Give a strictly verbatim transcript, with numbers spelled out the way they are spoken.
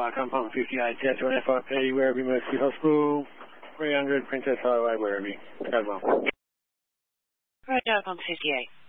Alpha, Compound fifty-eight, Jet one F R, Petty, Werribee, Mercy Hospital, three hundred, Princess Highway, Werribee. Go well. Right, Compound fifty-eight.